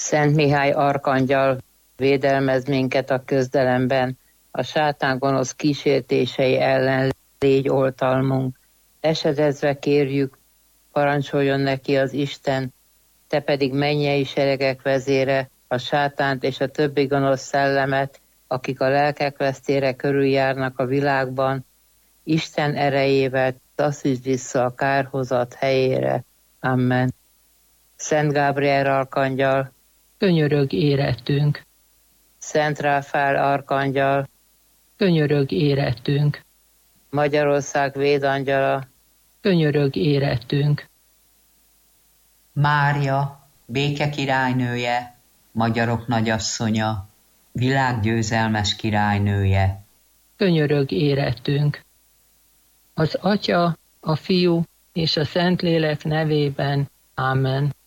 Szent Mihály arkangyal, védelmez minket a közdelemben, a sátán gonosz kísértései ellen légy oltalmunk. Esedezve kérjük, parancsoljon neki az Isten, te pedig mennyei seregek vezére, a sátánt és a többi gonosz szellemet, akik a lelkek vesztére körüljárnak a világban, Isten erejével taszítsd vissza a kárhozat helyére. Amen. Szent Gábriel arkangyal, könyörög érettünk. Szent Ráfál arkangyal, könyörög érettünk. Magyarország védangyala, könyörög érettünk. Mária, béke királynője, magyarok nagyasszonya, világgyőzelmes királynője, könyörög érettünk. Az Atya, a Fiú és a Szentlélek nevében. Amen.